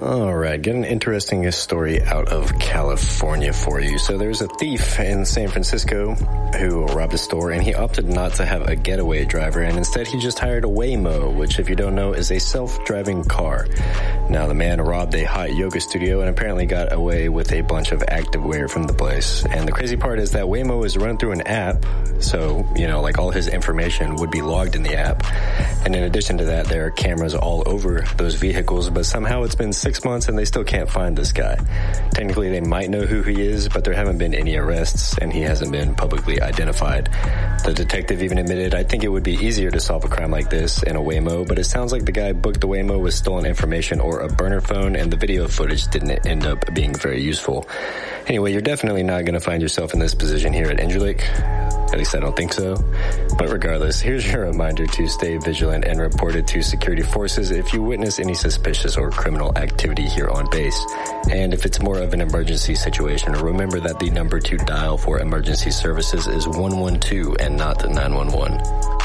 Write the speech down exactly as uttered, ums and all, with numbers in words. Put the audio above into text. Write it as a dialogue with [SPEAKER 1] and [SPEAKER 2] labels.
[SPEAKER 1] All right, get an interesting story out of California for you. So there's a thief in San Francisco who robbed a store, and he opted not to have a getaway driver, and instead he just hired a Waymo, which, if you don't know, is a self-driving car. Now, the man robbed a hot yoga studio and apparently got away with a bunch of activewear from the place. And the crazy part is that Waymo is run through an app, so, you know, like all his information would be logged in the app. And in addition to that, there are cameras all over those vehicles, but somehow it's been six months and they still can't find this guy. Technically, they might know who he is, but there haven't been any arrests and he hasn't been publicly identified. The detective even admitted, I think it would be easier to solve a crime like this in a Waymo, but it sounds like the guy booked the Waymo with stolen information or a burner phone, and the video footage didn't end up being very useful. Anyway, you're definitely not going to find yourself in this position here at Incirlik. At least I don't think so. But regardless, here's your reminder to stay vigilant and report it to security forces if you witness any suspicious or criminal activity here on base. And if it's more of an emergency situation, remember that the number to dial for emergency services is one one two and not nine one one.